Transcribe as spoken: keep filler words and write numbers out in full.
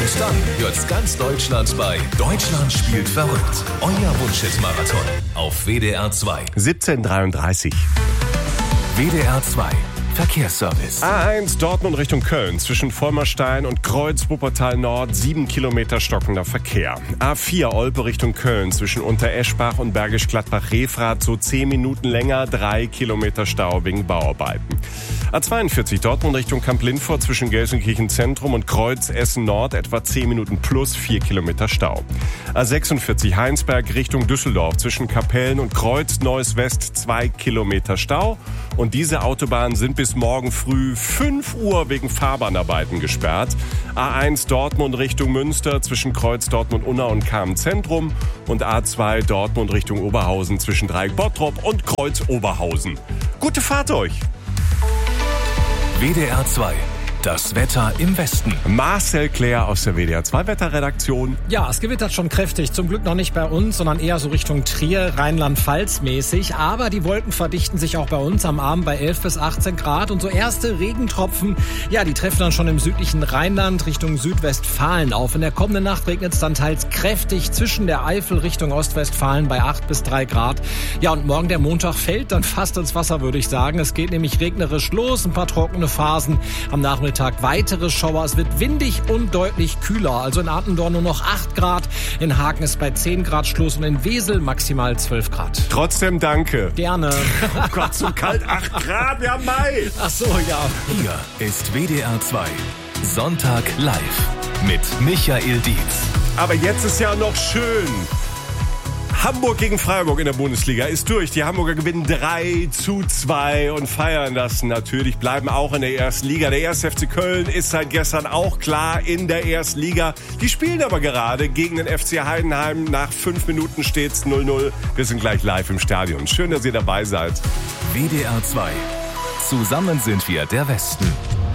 Und dann hört's ganz Deutschland bei Deutschland spielt verrückt. Euer Wunschhit-Marathon auf W D R zwei. siebzehn Uhr dreiunddreißig. W D R zwei Verkehrsservice. A eins Dortmund Richtung Köln zwischen Vollmerstein und Kreuz Wuppertal Nord, sieben Kilometer stockender Verkehr. A vier Olpe Richtung Köln zwischen Untereschbach und Bergisch Gladbach-Refrath so zehn Minuten länger, drei Kilometer Stau wegen Bauarbeiten. A zweiundvierzig Dortmund Richtung Kamp-Lindfort zwischen Gelsenkirchen Zentrum und Kreuz Essen Nord etwa zehn Minuten plus vier Kilometer Stau. A sechsundvierzig Heinsberg Richtung Düsseldorf zwischen Kapellen und Kreuz Neuss West zwei Kilometer Stau. Und diese Autobahnen sind bis morgen früh fünf Uhr wegen Fahrbahnarbeiten gesperrt. A eins Dortmund Richtung Münster zwischen Kreuz Dortmund-Unna und Kamen Zentrum und A zwei Dortmund Richtung Oberhausen zwischen Dreieck Bottrop und Kreuz Oberhausen. Gute Fahrt euch! W D R zwei. Das Wetter im Westen. Marcel Claire aus der W D R zwei Wetterredaktion. Ja, es gewittert schon kräftig. Zum Glück noch nicht bei uns, sondern eher so Richtung Trier, Rheinland-Pfalz mäßig. Aber die Wolken verdichten sich auch bei uns am Abend bei elf bis achtzehn Grad. Und so erste Regentropfen, ja, die treffen dann schon im südlichen Rheinland Richtung Südwestfalen auf. In der kommenden Nacht regnet es dann teils kräftig zwischen der Eifel Richtung Ostwestfalen bei acht bis drei Grad. Ja, und morgen der Montag fällt dann fast ins Wasser, würde ich sagen. Es geht nämlich regnerisch los, ein paar trockene Phasen. Am Nachmittag weitere Schauer. Es wird windig und deutlich kühler. Also in Attendorn nur noch acht Grad. In Hagen ist bei zehn Grad Schluss und in Wesel maximal zwölf Grad. Trotzdem danke. Gerne. Oh Gott, so kalt, acht Grad, wir haben Mai. Ach so, ja. Hier ist W D R zwei. Sonntag live mit Michael Dietz. Aber jetzt ist ja noch schön. Hamburg gegen Freiburg in der Bundesliga ist durch. Die Hamburger gewinnen drei zu zwei und feiern das natürlich, bleiben auch in der ersten Liga. Der erste F C Köln ist seit gestern auch klar in der ersten Liga. Die spielen aber gerade gegen den F C Heidenheim. Nach fünf Minuten steht's null null. Wir sind gleich live im Stadion. Schön, dass ihr dabei seid. W D R zwei. Zusammen sind wir der Westen.